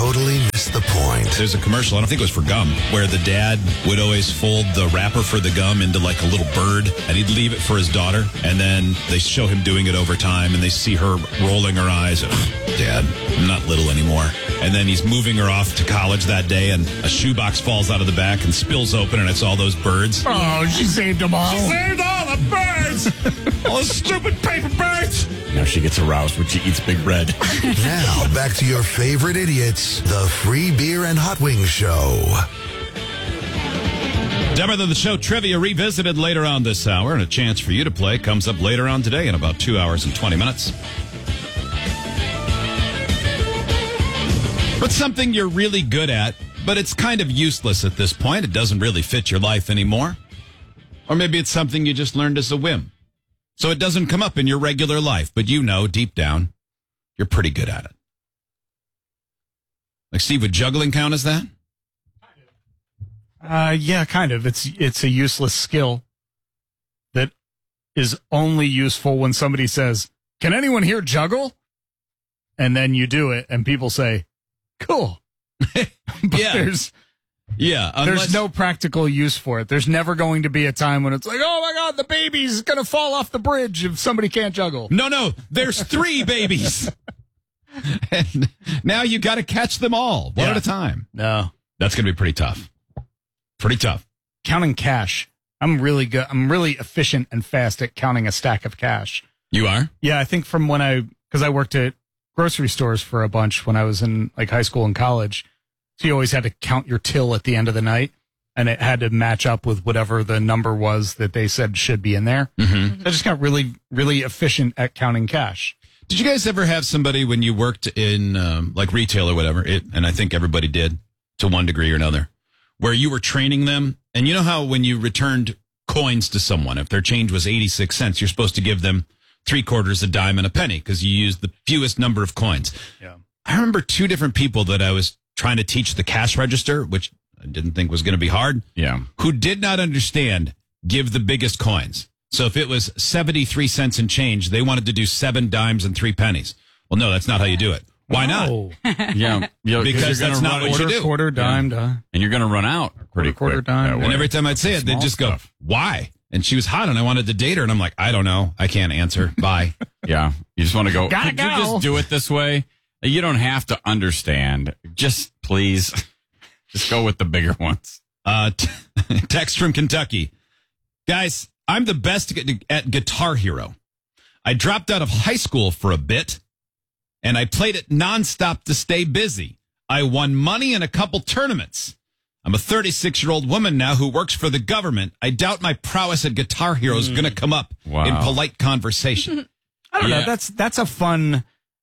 totally missed the point. There's a commercial, I don't think it was for gum, where the dad would always fold the wrapper for the gum into like a little bird, and he'd leave it for his daughter, and then they show him doing it over time, and they see her rolling her eyes. Dad, I'm not little anymore. And then he's moving her off to college that day, and a shoebox falls out of the back and spills open, and it's all those birds. Oh, she saved them all. She saved all the birds! All those stupid paper birds! Now she gets aroused when she eats Big Red. Now, back to your favorite idiots, the Free Beer and Hot Wings Show. Dumber Than the Show trivia revisited later on this hour, and a chance for you to play comes up later on today in about 2 hours and 20 minutes. What's something you're really good at, but it's kind of useless at this point? It doesn't really fit your life anymore. Or maybe it's something you just learned as a whim. So it doesn't come up in your regular life, but you know deep down you're pretty good at it. Like, Steve, would juggling count as that? Yeah, kind of. It's a useless skill that is only useful when somebody says, "Can anyone here juggle?" And then you do it, and people say, "Cool." But there's no practical use for it. There's never going to be a time when it's like, "Oh my God, the baby's going to fall off the bridge if somebody can't juggle." No, there's 3 babies. And now you got to catch them all one at a time. No. That's going to be pretty tough. Pretty tough. Counting cash. I'm really good. I'm really efficient and fast at counting a stack of cash. You are? Yeah, I think from because I worked at grocery stores for a bunch when I was in like high school and college. So you always had to count your till at the end of the night, and it had to match up with whatever the number was that they said should be in there. Mm-hmm. I just got really, really efficient at counting cash. Did you guys ever have somebody when you worked in like retail or whatever, and I think everybody did to one degree or another, where you were training them? And you know how when you returned coins to someone, if their change was 86 cents, you're supposed to give them 3/4, a dime, and a penny because you used the fewest number of coins. Yeah. I remember 2 different people that I was trying to teach the cash register, which I didn't think was going to be hard. Yeah. Who did not understand give the biggest coins. So if it was 73 cents and change, they wanted to do 7 dimes and 3 pennies. Well, no, that's not how you do it. Why not? Yeah. Because that's not what you do. Quarter, dime, and you're going to run out pretty quarter, quick. dime. And every time I'd say it, they'd just go, "Why?" And she was hot and I wanted to date her. And I'm like, "I don't know. I can't answer. Bye." Yeah. You just want to go, Gotta could go. you just do it this way? You don't have to understand. Just please, just go with the bigger ones. Text from Kentucky. Guys, I'm the best at Guitar Hero. I dropped out of high school for a bit, and I played it nonstop to stay busy. I won money in a couple tournaments. I'm a 36-year-old woman now who works for the government. I doubt my prowess at Guitar Hero is going to come up in polite conversation. I don't know. That's a fun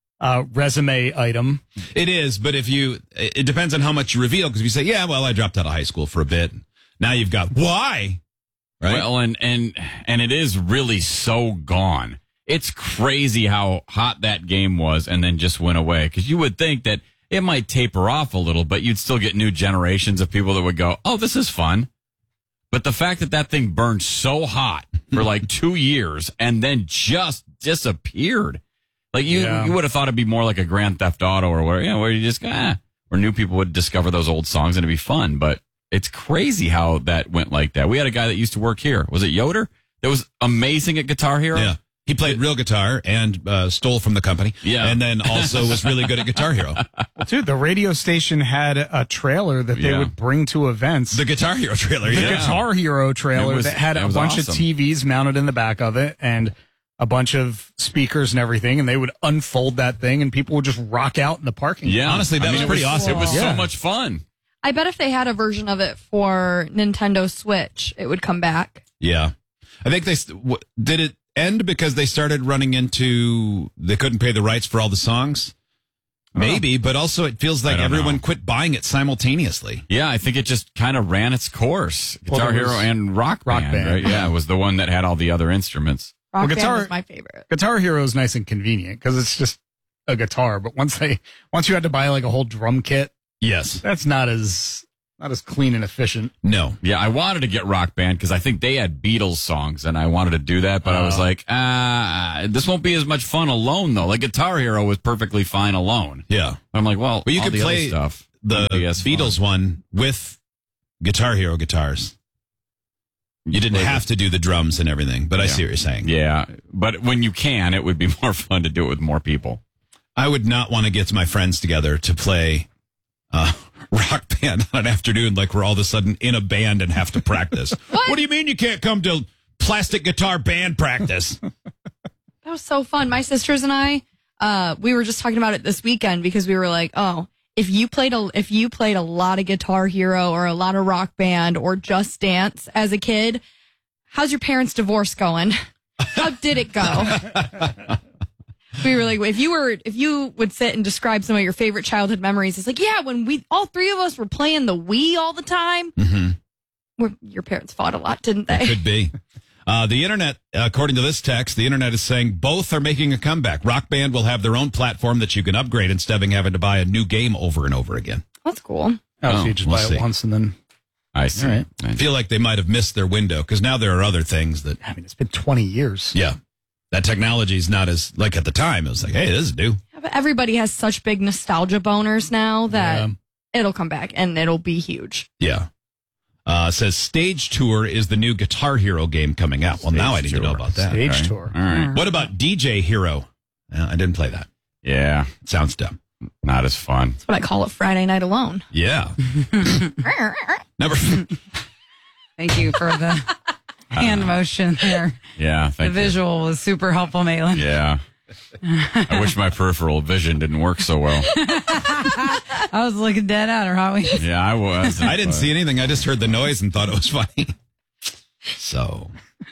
resume item. It is, but it depends on how much you reveal, because if you say, "Yeah, well, I dropped out of high school for a bit," now you've got why, right? Well, and it is really so gone. It's crazy how hot that game was and then just went away, because you would think that it might taper off a little, but you'd still get new generations of people that would go, "Oh, this is fun." But the fact that thing burned so hot for like 2 years and then just disappeared. Like you would have thought it'd be more like a Grand Theft Auto or where you just where new people would discover those old songs and it'd be fun. But it's crazy how that went like that. We had a guy that used to work here. Was it Yoder? That was amazing at Guitar Hero. Yeah. He played real guitar and stole from the company. Yeah. And then also was really good at Guitar Hero. Well, dude, the radio station had a trailer that they would bring to events. The Guitar Hero trailer. The Guitar Hero trailer that had a bunch of TVs mounted in the back of it and a bunch of speakers and everything. And they would unfold that thing and people would just rock out in the parking lot. Yeah. Honestly, that was pretty awesome. It was so much fun. I bet if they had a version of it for Nintendo Switch, it would come back. Yeah. I think did it end because they started running into they couldn't pay the rights for all the songs? Maybe, but also it feels like everyone quit buying it simultaneously. Yeah, I think it just kind of ran its course. Guitar Hero and Rock Band. Right? Yeah, it was the one that had all the other instruments. Rock Band was my favorite. Guitar Hero is nice and convenient because it's just a guitar. But once you had to buy like a whole drum kit, yes, that's not as Not as clean and efficient. No. Yeah, I wanted to get Rock Band because I think they had Beatles songs, and I wanted to do that, but I was like, this won't be as much fun alone, though. Like Guitar Hero was perfectly fine alone. Yeah. But I'm like, well, you all could the play other stuff. the won't be as fun. Beatles one with Guitar Hero guitars. You didn't have to do the drums and everything, but I see what you're saying. Yeah, but when you can, it would be more fun to do it with more people. I would not want to get my friends together to play Rock Band on an afternoon like we're all of a sudden in a band and have to practice. What do you mean you can't come to plastic guitar band practice? That was so fun. My sisters and I, we were just talking about it this weekend because we were like, oh, if you played a lot of Guitar Hero or a lot of Rock Band or Just Dance as a kid, how's your parents' divorce going? How did it go? We were like, if you would sit and describe some of your favorite childhood memories, it's like, yeah, when all three of us were playing the Wii all the time. Mm-hmm. Your parents fought a lot, didn't they? Could be. The internet, according to this text, the internet is saying both are making a comeback. Rock Band will have their own platform that you can upgrade instead of having to buy a new game over and over again. That's cool. So you just we'll buy see. it once and then. I see. All right. I feel like they might have missed their window because now there are other things that, I mean, it's been 20 years. yeah, that technology is not as, like at the time, it was like, hey, this is new. Yeah, but everybody has such big nostalgia boners now that it'll come back and it'll be huge. Yeah. Says Stage Tour is the new Guitar Hero game coming out. Well, now I need to know about that. Stage tour. All right. What about DJ Hero? I didn't play that. Yeah, Sounds dumb. not as fun. That's what I call it Friday night alone. Yeah. Number Thank you for the hand motion there. Yeah, The thank you. visual was super helpful, Maitland. Yeah. I wish my peripheral vision didn't work so well. I was looking dead at her, Howie. Yeah, I was. I didn't see anything. I just heard the noise and thought it was funny. So,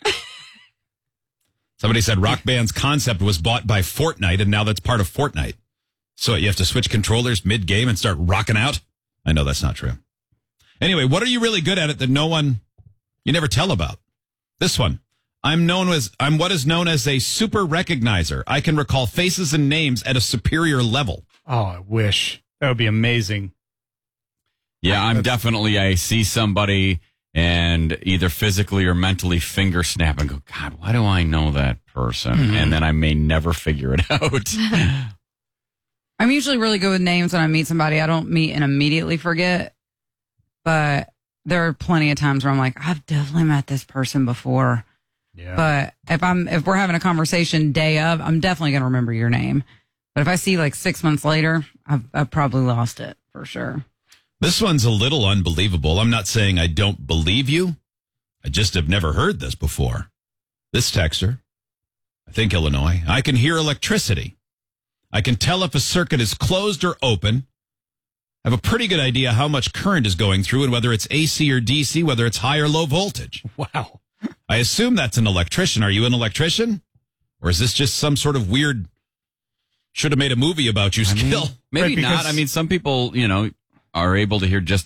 somebody said Rock Band's concept was bought by Fortnite, and now that's part of Fortnite. So you have to switch controllers mid-game and start rocking out? I know that's not true. Anyway, what are you really good at it that you never tell about? This one. I'm what is known as a super recognizer. I can recall faces and names at a superior level. Oh, I wish. That would be amazing. Yeah, I see somebody and either physically or mentally finger snap and go, God, why do I know that person? And then I may never figure it out. I'm usually really good with names when I meet somebody. I don't meet and immediately forget. But there are plenty of times where I'm like, I've definitely met this person before. Yeah. But if we're having a conversation day of, I'm definitely going to remember your name. But if I see like 6 months later, I've probably lost it for sure. This one's a little unbelievable. I'm not saying I don't believe you. I just have never heard this before. This texter, I think Illinois, I can hear electricity. I can tell if a circuit is closed or open. I have a pretty good idea how much current is going through and whether it's AC or DC, whether it's high or low voltage. Wow. I assume that's an electrician. Are you an electrician? Or is this just some sort of weird, should have made a movie about you skill? Maybe Right, not. because- I mean, some people, are able to hear just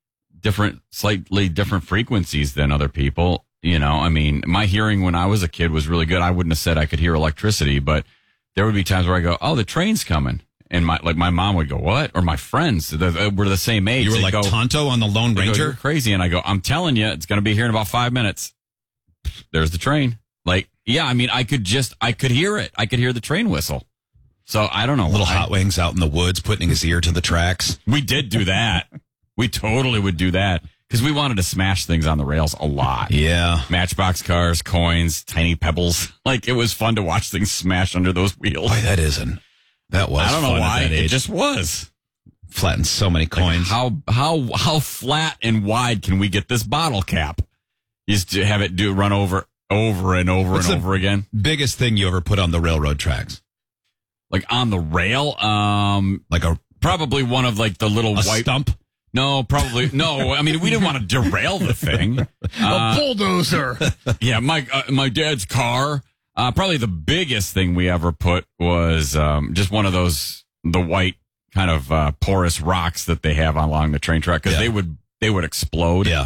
slightly different frequencies than other people. I mean, my hearing when I was a kid was really good. I wouldn't have said I could hear electricity, but there would be times where I go, oh, the train's coming. And my mom would go, what? Or my friends, we're the same age. You were They'd like go, Tonto on the Lone they go, Ranger? "You're crazy." And I go, I'm telling you, it's going to be here in about 5 minutes. There's the train. Like, yeah, I mean, I could hear it. I could hear the train whistle. So I don't know. Little why. Hot Wings out in the woods, putting his ear to the tracks. We did do that. We totally would do that because we wanted to smash things on the rails a lot. Yeah. Matchbox cars, coins, tiny pebbles. Like, it was fun to watch things smash under those wheels. Boy, that was I don't know fun why. at that It age. just was. Flattened so many coins. How flat and wide can we get this bottle cap? You just have it run over and over What's and the- over again. Biggest thing you ever put on the railroad tracks? Like on the rail, Like a probably one of like the little white stump? No, probably no. I mean, we didn't want to derail the thing. A bulldozer. Yeah, my dad's car. Probably the biggest thing we ever put was just one of the white kind of porous rocks that they have along the train track because they would explode. Yeah.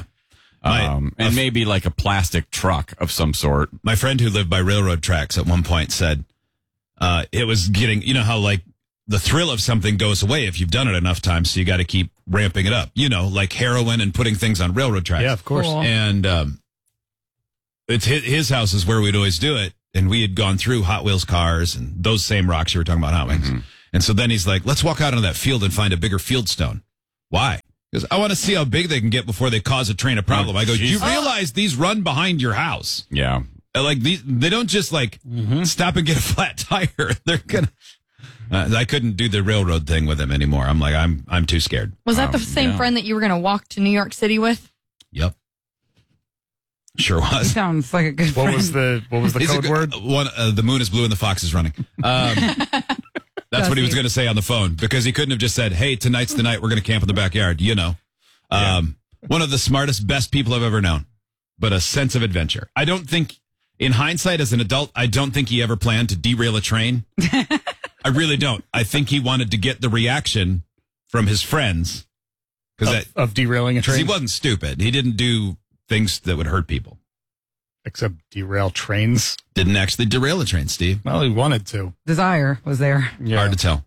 And maybe like a plastic truck of some sort. My friend who lived by railroad tracks at one point said it was getting, how like the thrill of something goes away if you've done it enough times, so you got to keep ramping it up, like heroin and putting things on railroad tracks. Yeah, of course. Cool. And it's his house is where we'd always do it. And we had gone through Hot Wheels cars and those same rocks you were talking about, Hot Wings. Mm-hmm. And so then he's like, let's walk out on that field and find a bigger field stone. Why? Because I want to see how big they can get before they cause a train a problem. I go, do you realize these run behind your house? Yeah. Like they don't just stop and get a flat tire. They're gonna. I couldn't do the railroad thing with him anymore. I'm like, I'm too scared. Was that the same friend that you were going to walk to New York City with? Yep. Sure He was. sounds like a good What friend. was the He's code word? The moon is blue and the fox is running. That's what he was going to say on the phone because he couldn't have just said, hey, tonight's the night we're going to camp in the backyard. One of the smartest, best people I've ever known, but a sense of adventure. I don't think, in hindsight, as an adult, I don't think he ever planned to derail a train. I really don't. I think he wanted to get the reaction from his friends Of derailing a because train? he wasn't stupid. He didn't do things that would hurt people. Except derail trains. Didn't actually derail a train, Steve. Well, he wanted to. Desire was there. Yeah. Hard to tell.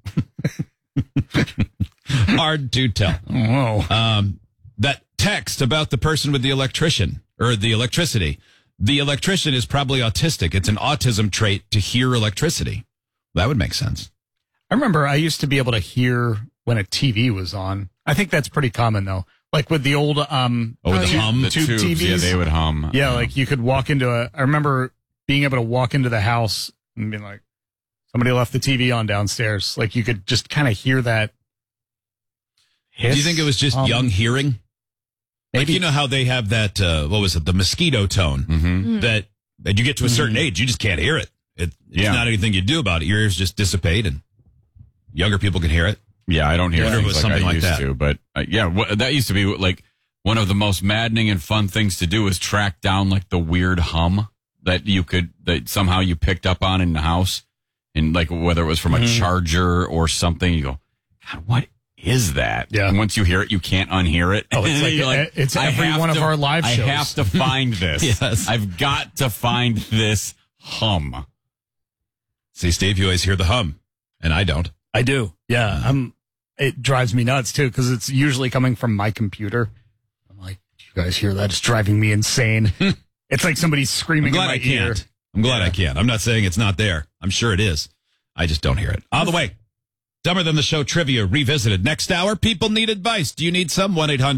Hard to tell. Whoa. That text about the person with the electrician or the electricity. The electrician is probably autistic. It's an autism trait to hear electricity. That would make sense. I remember I used to be able to hear when a TV was on. I think that's pretty common though. Like with the old with the hum. The tube tubes, TVs. yeah, they would hum. Yeah, like you could walk into I remember being able to walk into the house and being like, somebody left the TV on downstairs. Like you could just kind of hear that hiss. Do you think it was just young hearing? Like, Maybe. you know how they have that, the mosquito tone Mm-hmm. that you get to a certain age, you just can't hear it. It's not anything you do about it. Your ears just dissipate and younger people can hear it. Yeah, I don't hear I wonder if it things was like I something like used that. to, but that used to be like one of the most maddening and fun things to do was track down like the weird hum that somehow you picked up on in the house, and like whether it was from a charger or something. You go, God, what is that? Yeah. And once you hear it, you can't unhear it. Oh, it's like- You're it's I every have one of to- our live shows. I have to find this. Yes. I've got to find this hum. See, Steve, you always hear the hum, and I don't. I do. Yeah. It drives me nuts too because it's usually coming from my computer. I'm like, do you guys hear that? It's driving me insane. It's like somebody's I'm screaming in glad my I ear. can't. I'm glad I can't. I'm not saying it's not there. I'm sure it is. I just don't hear it. On the way, Dumber Than the Show trivia revisited. Next hour, people need advice. Do you need some?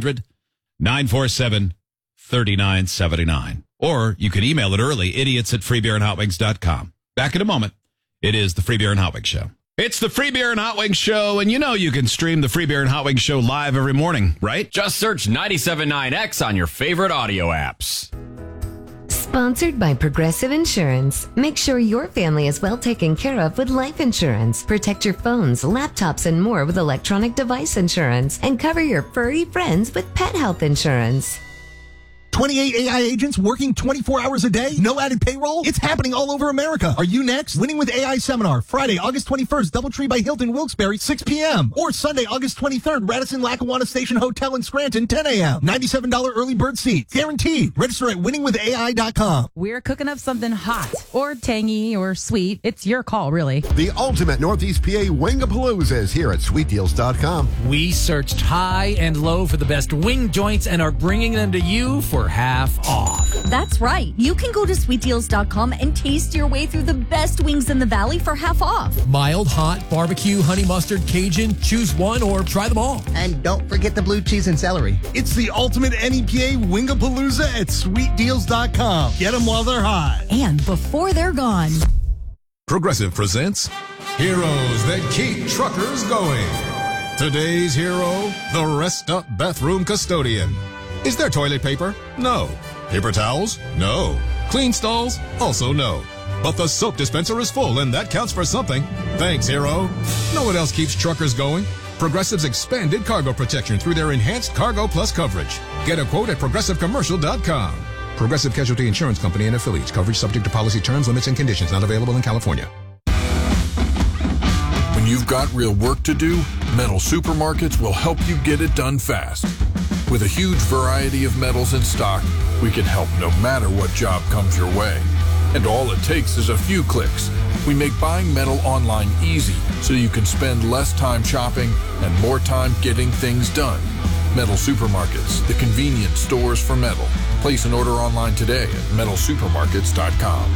1-800-947-3979. Or you can email it early, idiots@freebeerandhotwings.com. Back in a moment. It is the Free Beer and Hot Wings Show. It's the Free Beer and Hot Wings Show, and you know you can stream the Free Beer and Hot Wings Show live every morning, right? Just search 97.9X on your favorite audio apps. Sponsored by Progressive Insurance. Make sure your family is well taken care of with life insurance. Protect your phones, laptops, and more with electronic device insurance. And cover your furry friends with pet health insurance. 28 AI agents working 24 hours a day? No added payroll? It's happening all over America. Are you next? Winning with AI Seminar, Friday, August 21st, Doubletree by Hilton, Wilkes-Barre, 6 p.m. Or Sunday, August 23rd, Radisson Lackawanna Station Hotel in Scranton, 10 a.m. $97 early bird seats. Guaranteed. Register at winningwithai.com. We're cooking up something hot or tangy or sweet. It's your call, really. The ultimate Northeast PA Wingapalooza is here at sweetdeals.com. We searched high and low for the best wing joints and are bringing them to you for half off. That's right. You can go to sweetdeals.com and taste your way through the best wings in the valley for half off. Mild, hot, barbecue, honey mustard, Cajun. Choose one or try them all. And don't forget the blue cheese and celery. It's the ultimate NEPA Wingapalooza at sweetdeals.com. Get them while they're hot. And before they're gone. Progressive presents Heroes That Keep Truckers Going. Today's hero, the Rest Up Bathroom Custodian. Is there toilet paper? No. Paper towels? No. Clean stalls? Also no. But the soap dispenser is full, and that counts for something. Thanks, hero. Know what else keeps truckers going? Progressive's expanded cargo protection through their enhanced Cargo Plus coverage. Get a quote at progressivecommercial.com. Progressive Casualty Insurance Company and affiliates. Coverage subject to policy terms, limits, and conditions. Not available in California. When you've got real work to do, Metal Supermarkets will help you get it done fast. With a huge variety of metals in stock, we can help no matter what job comes your way. And all it takes is a few clicks. We make buying metal online easy so you can spend less time shopping and more time getting things done. Metal Supermarkets, the convenient stores for metal. Place an order online today at metalsupermarkets.com.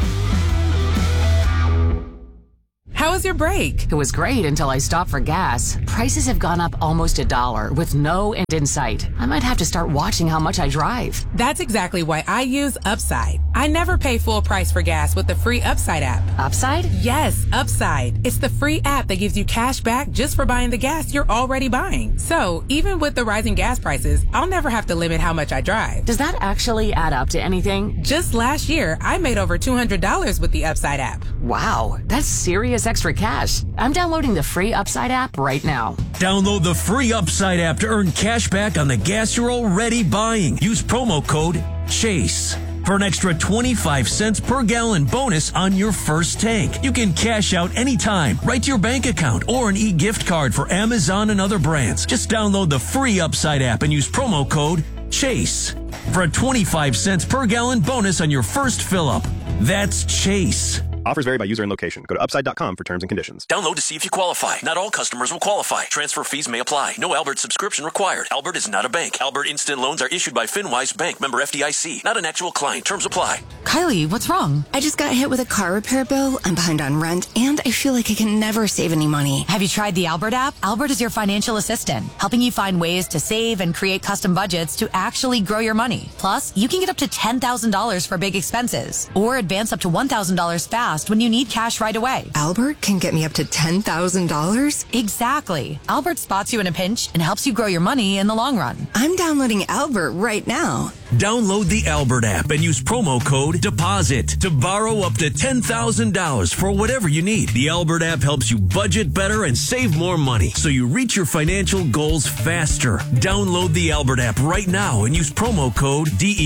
How was your break? It was great until I stopped for gas. Prices have gone up almost $1 with no end in sight. I might have to start watching how much I drive. That's exactly why I use Upside. I never pay full price for gas with the free Upside app. Upside? Yes, Upside. It's the free app that gives you cash back just for buying the gas you're already buying. So even with the rising gas prices, I'll never have to limit how much I drive. Does that actually add up to anything? Just last year, I made over $200 with the Upside app. Wow, that's serious extra cash. I'm downloading the free Upside app right now. Download the free Upside app to earn cash back on the gas you're already buying. Use promo code CHASE for an extra 25 cents per gallon bonus on your first tank. You can cash out anytime, right to your bank account, or an e-gift card for Amazon and other brands. Just download the free Upside app and use promo code CHASE for a 25 cents per gallon bonus on your first fill-up. That's CHASE. Offers vary by user and location. Go to upside.com for terms and conditions. Download to see if you qualify. Not all customers will qualify. Transfer fees may apply. No Albert subscription required. Albert is not a bank. Albert Instant Loans are issued by FinWise Bank, member FDIC. Not an actual client. Terms apply. Kylie, what's wrong? I just got hit with a car repair bill. I'm behind on rent, and I feel like I can never save any money. Have you tried the Albert app? Albert is your financial assistant, helping you find ways to save and create custom budgets to actually grow your money. Plus, you can get up to $10,000 for big expenses, or advance up to $1,000 fast when you need cash right away. Albert can get me up to $10,000? Exactly. Albert spots you in a pinch and helps you grow your money in the long run. I'm downloading Albert right now. Download the Albert app and use promo code DEPOSIT to borrow up to $10,000 for whatever you need. The Albert app helps you budget better and save more money so you reach your financial goals faster. Download the Albert app right now and use promo code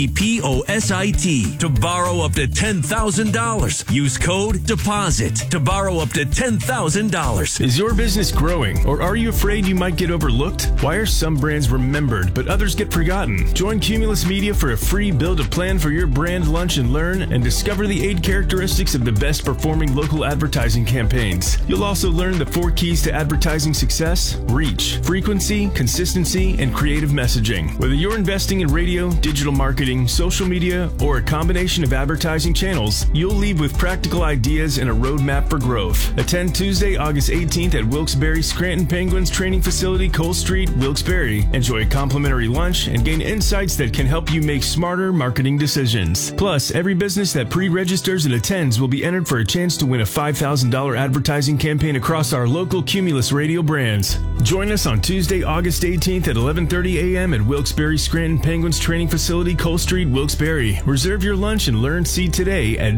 DEPOSIT to borrow up to $10,000. Use code DEPOSIT to borrow up to $10,000. Is your business growing, or are you afraid you might get overlooked? Why are some brands remembered but others get forgotten? Join Cumulus Media for a free build a plan for your brand lunch and learn and discover the 8 characteristics of the best performing local advertising campaigns. You'll also learn the 4 keys to advertising success: reach, frequency, consistency, and creative messaging. Whether you're investing in radio, digital marketing, social media, or a combination of advertising channels, you'll leave with practical ideas and a roadmap for growth. Attend Tuesday, August 18th at Wilkes-Barre Scranton Penguins Training Facility, Cole Street, Wilkes-Barre. Enjoy a complimentary lunch and gain insights that can help you make smarter marketing decisions. Plus, every business that pre-registers and attends will be entered for a chance to win a $5,000 advertising campaign across our local Cumulus radio brands. Join us on Tuesday, August 18th at 11:30 a.m. at Wilkes-Barre Scranton Penguins Training Facility, Cole Street, Wilkes-Barre. Reserve your lunch and learn seat today at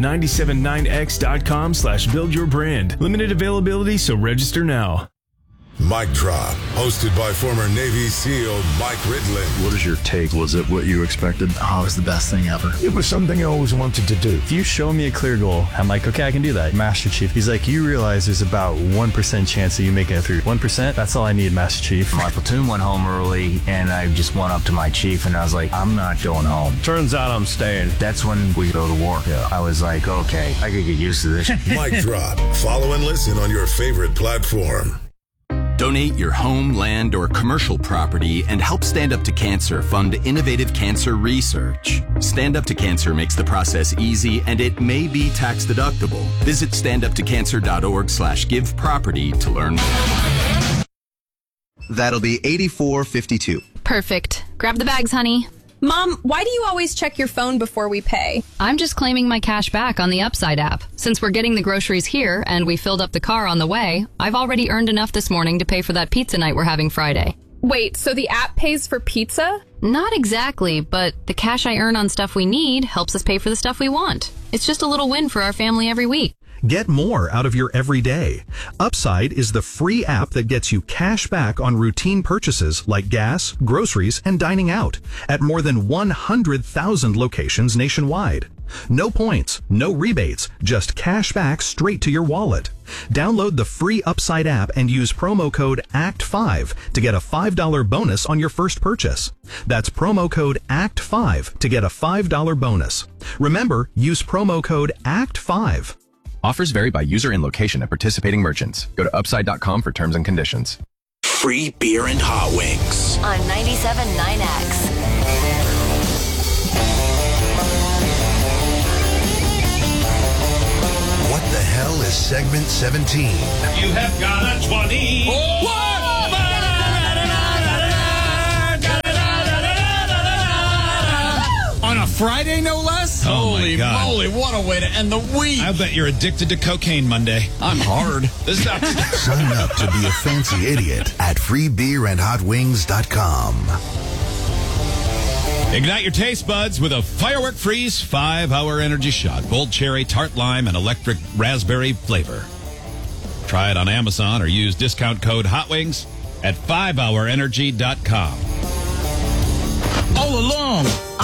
979x.com/buildyourbrand. Limited availability, so register now. Mic Drop, hosted by former Navy SEAL Mike Ridlin. What is your take? Was it what you expected? Oh, it was the best thing ever. It was something I always wanted to do. If you show me a clear goal, I'm like, okay, I can do that. Master Chief, he's like, you realize there's about 1% chance of you making it through. 1%? That's all I need, Master Chief. My platoon went home early, and I just went up to my chief, and I was like, I'm not going home. Turns out I'm staying. That's when we go to war. Yeah. I was like, okay, I could get used to this. Mic Drop. Follow and listen on your favorite platform. Donate your home, land, or commercial property and help Stand Up to Cancer fund innovative cancer research. Stand Up to Cancer makes the process easy, and it may be tax deductible. Visit standuptocancer.org/giveproperty to learn more. That'll be $84.52. Perfect. Grab the bags, honey. Mom, why do you always check your phone before we pay? I'm just claiming my cash back on the Upside app. Since we're getting the groceries here and we filled up the car on the way, I've already earned enough this morning to pay for that pizza night we're having Friday. Wait, so the app pays for pizza? Not exactly, but the cash I earn on stuff we need helps us pay for the stuff we want. It's just a little win for our family every week. Get more out of your everyday. Upside is the free app that gets you cash back on routine purchases like gas, groceries, and dining out at more than 100,000 locations nationwide. No points, no rebates, just cash back straight to your wallet. Download the free Upside app and use promo code ACT5 to get a $5 bonus on your first purchase. That's promo code ACT5 to get a $5 bonus. Remember, use promo code ACT5. Offers vary by user and location at participating merchants. Go to upside.com for terms and conditions. Free beer and hot wings. On 97.9X. What the hell is segment 17? You have got a 20. On a Friday, no less? Holy moly, what a way to end the week. I bet you're addicted to cocaine Monday. I'm hard. Sign up to be a fancy idiot at freebeerandhotwings.com. Ignite your taste buds with a Firework Freeze 5-hour energy shot. Bold cherry, tart lime, and electric raspberry flavor. Try it on Amazon or use discount code HOTWINGS at 5hourenergy.com. All along,